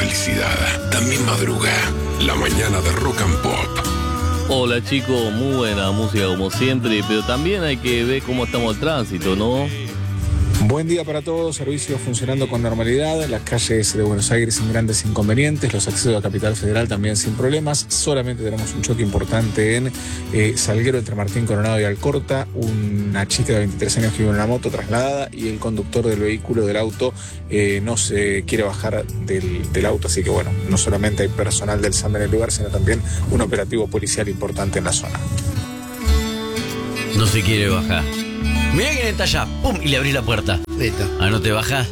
felicidad también madruga. La mañana de Rock and Pop. Hola chicos, muy buena música como siempre, pero también hay que ver cómo estamos el tránsito, ¿no? Buen día para todos, servicios funcionando con normalidad, las calles de Buenos Aires sin grandes inconvenientes, los accesos a Capital Federal también sin problemas, solamente tenemos un choque importante en Salguero entre Martín Coronado y Alcorta, una chica de 23 años que iba en una moto trasladada y el conductor del vehículo del auto no se quiere bajar del auto, así que bueno, no solamente hay personal del SAM en el lugar, sino también un operativo policial importante en la zona. No se quiere bajar. Mirá quién está allá, ¡pum! Y le abrís la puerta. Listo. Ah, ¿no te bajás?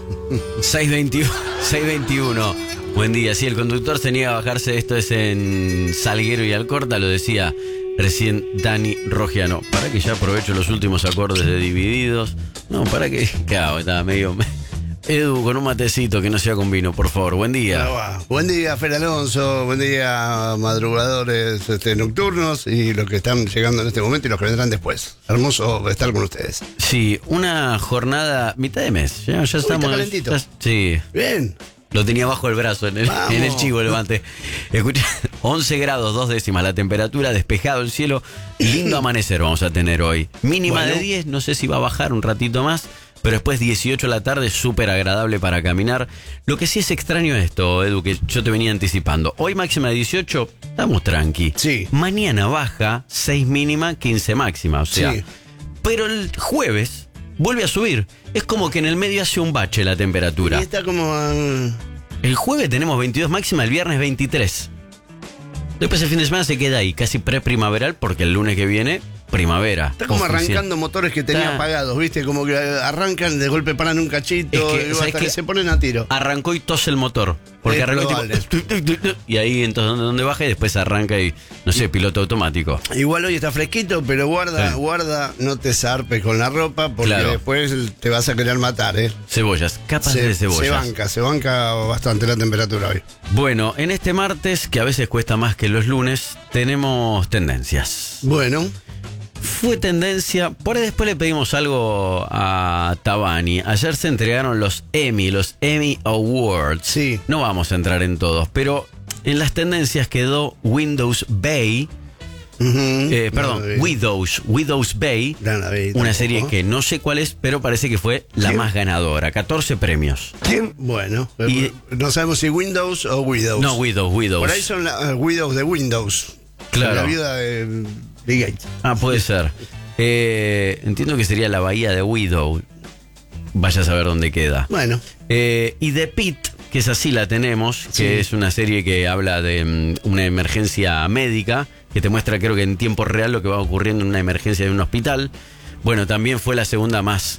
621. Buen día. Sí, el conductor se niega a bajarse. Esto es en Salguero y Alcorta, lo decía recién Dani Rogiano. Para que ya aprovecho los últimos acordes de Divididos. No, para que... Claro, estaba medio... Edu, con un matecito que no sea con vino, por favor. Buen día. Buen día, Fer Alonso. Buen día, madrugadores nocturnos y los que están llegando en este momento y los que vendrán después. Hermoso estar con ustedes. Sí, una jornada mitad de mes. Ya estamos. Está calentito. Sí. Bien. Lo tenía bajo el brazo en el chivo el levante. Escucha, 11 grados, 2 décimas la temperatura, despejado el cielo. Lindo amanecer vamos a tener hoy. Mínima de 10, no sé si va a bajar un ratito más. Pero después 18 de la tarde, súper agradable para caminar. Lo que sí es extraño esto, Edu, que yo te venía anticipando. Hoy máxima de 18, estamos tranqui. Sí. Mañana baja, 6 mínima, 15 máxima, o sea. Sí. Pero el jueves vuelve a subir. Es como que en el medio hace un bache la temperatura. Y está como... El jueves tenemos 22 máxima, el viernes 23. Después el fin de semana se queda ahí, casi pre-primaveral, porque el lunes que viene... primavera. Está como arrancando motores que tenía apagados, ¿viste? Como que arrancan, de golpe paran un cachito y hasta que se ponen a tiro. Arrancó y tose el motor. Porque arrancó y ahí entonces donde baja y después arranca y, no sé, piloto automático. Igual hoy está fresquito, pero guarda, no te zarpes con la ropa porque después te vas a querer matar, ¿eh? Cebollas, capas de cebollas. Se banca bastante la temperatura hoy. Bueno, en este martes, que a veces cuesta más que los lunes, tenemos tendencias. Bueno. Fue tendencia, por ahí después le pedimos algo a Tabani. Ayer se entregaron los Emmy Awards. Sí. No vamos a entrar en todos, pero en las tendencias quedó Windows Bay. Widow's Bay. Una serie que no sé cuál es, pero parece que fue la más ganadora. 14 premios. ¿Quién? Bueno, no sabemos si Windows o Widows. No, Widows. Por ahí son las Widows de Windows. Claro. La viuda de Bill Gates. Ah, puede ser. Entiendo que sería la bahía de Widow. Vaya a saber dónde queda. Bueno. Y The Pitt, que es así la tenemos, que es una serie que habla de una emergencia médica, que te muestra creo que en tiempo real lo que va ocurriendo en una emergencia de un hospital. Bueno, también fue la segunda más...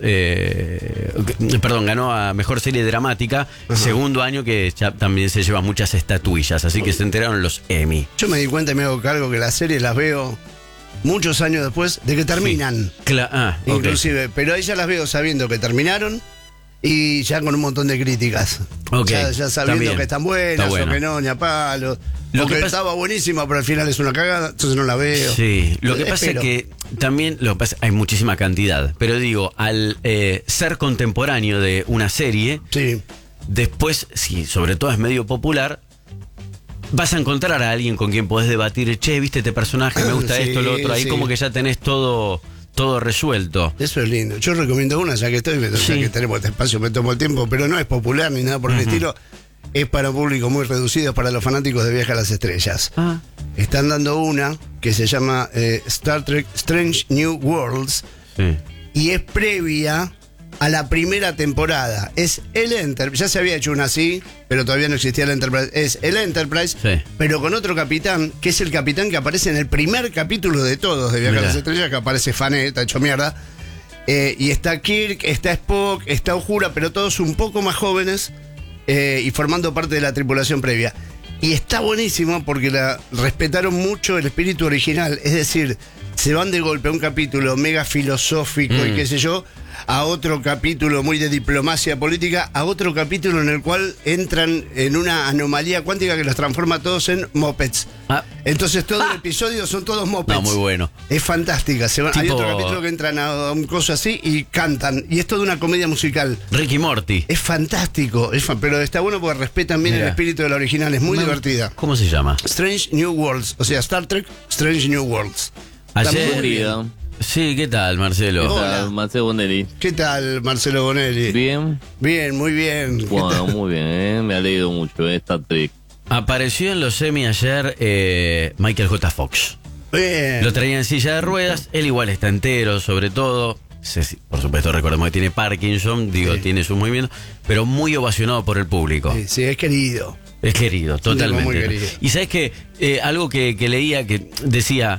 ganó a Mejor Serie Dramática. Ajá. Segundo año que ya también se lleva muchas estatuillas. Así que se enteraron los Emmy. Yo me di cuenta y me hago cargo que las series las veo muchos años después de que terminan. Sí. Inclusive, pero ahí ya las veo sabiendo que terminaron y ya con un montón de críticas. Ya sabiendo que están buenas o que no, ni a palo. Lo que estaba buenísima, pero al final es una cagada, entonces no la veo. Sí, lo que pasa es que también hay muchísima cantidad, pero digo, al ser contemporáneo de una serie, después, si sobre todo es medio popular, vas a encontrar a alguien con quien podés debatir, che, viste este personaje, me gusta esto, lo otro, ahí como que ya tenés todo resuelto. Eso es lindo. Yo recomiendo una, ya que estoy, ya que tenemos este espacio, me tomo el tiempo, pero no es popular ni nada por el estilo. Es para un público muy reducido, para los fanáticos de Viaje a las Estrellas. Están dando una que se llama Star Trek Strange New Worlds y es previa a la primera temporada. Es el Enterprise, ya se había hecho una así, pero todavía no existía el Enterprise. Es el Enterprise, pero con otro capitán, que es el capitán que aparece en el primer capítulo de todos de Viaje a las Estrellas, que aparece Fané, está hecho mierda. Y está Kirk, está Spock, está Uhura, pero todos un poco más jóvenes. Y formando parte de la tripulación previa. Y está buenísimo porque respetaron mucho el espíritu original. Es decir, se van de golpe a un capítulo mega filosófico y qué sé yo, a otro capítulo muy de diplomacia política, a otro capítulo en el cual entran en una anomalía cuántica que los transforma a todos en mopeds. Entonces todo el episodio son todos mopeds. No, muy bueno. Es fantástica. Hay Tipo- otro capítulo que entran a un coso así y cantan. Y es toda una comedia musical. Ricky Morty. Es fantástico, pero está bueno porque respetan bien Mira. el espíritu de la original. Es muy divertida. ¿Cómo se llama? Strange New Worlds, o sea, Star Trek Strange New Worlds. Está Ayer- muy bien. Querida. Sí, ¿qué tal, Marcelo? Hola. Marcelo Bonelli. ¿Qué tal, Marcelo Bonelli? Bien. Bien, muy bien. ¿Qué Bueno, tal? muy bien, me alegro mucho, Star Trek. Apareció en los Emmy ayer Michael J. Fox. Bien. Lo traía en silla de ruedas, él igual está entero, sobre todo. Por supuesto, recordemos que tiene Parkinson, Sí. tiene sus movimientos, pero muy ovacionado por el público. Sí, sí, es querido. Es querido, tipo totalmente. muy querido. Y sabes que algo que leía que decía,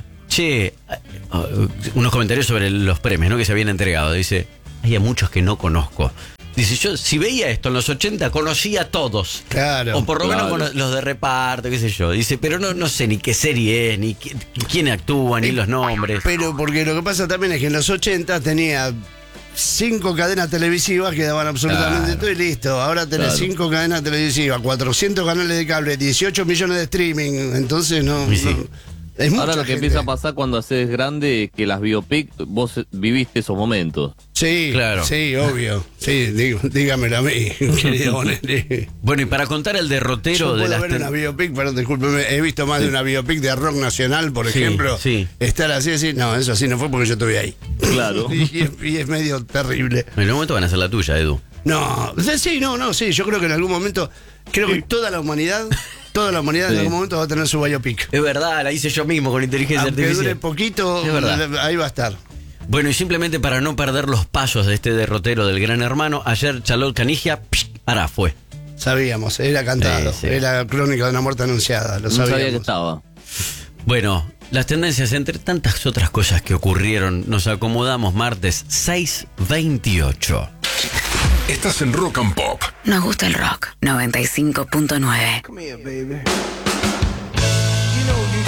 unos comentarios sobre los premios, ¿no? Que se habían entregado. Dice, hay a muchos que no conozco. Dice, yo si veía esto en los 80 conocía a todos. Claro. O por lo Claro. menos los de reparto, qué sé yo. Dice, pero no sé ni qué serie es, ni quién actúa, ni los nombres. Pero porque lo que pasa también es que en los 80 tenía 5 cadenas televisivas que daban absolutamente Claro. todo y listo. Ahora tenés Claro. 5 cadenas televisivas, 400 canales de cable, 18 millones de streaming. Entonces no. Y sí. no- es mucha Ahora lo que gente. empieza a pasar cuando haces grande, que las biopic, vos viviste esos momentos. Sí, Claro. sí, obvio. Sí, dígamelo a mí, querido Bonelli. Bueno, y para contar el derrotero Yo de puedo las... ver una biopic, pero discúlpeme, he visto más de una biopic de rock nacional, por Sí, ejemplo. sí. Estar así, no, eso así no fue porque yo estuve ahí. Claro. Y es medio terrible. En algún momento van a ser la tuya, Edu. No, sí, yo creo que en algún momento, creo que toda la humanidad en Sí. algún momento va a tener su biopic. Es verdad, la hice yo mismo con inteligencia Aunque artificial. dure poquito, Es verdad. ahí va a estar. Bueno, y simplemente para no perder los pasos de este derrotero del Gran Hermano, ayer Charlotte Canigia, ahora fue. Sabíamos, era cantado, Sí, sí. era crónica de una muerte anunciada, lo No sabía que sabíamos. estaba. Bueno, las tendencias, entre tantas otras cosas que ocurrieron, nos acomodamos martes 6:28. Estás en Rock and Pop. Nos gusta el rock. 95.9. Come here, baby. You know you